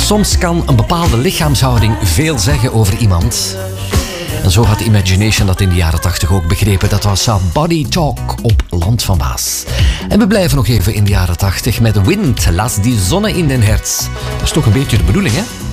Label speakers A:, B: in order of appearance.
A: Soms kan een bepaalde lichaamshouding veel zeggen over iemand. En zo had Imagination dat in de jaren 80 ook begrepen. Dat was Body Talk op Land van Waas. En we blijven nog even in de jaren 80 met Wind. Laat die zonne in den herz. Dat is toch een beetje de bedoeling, hè?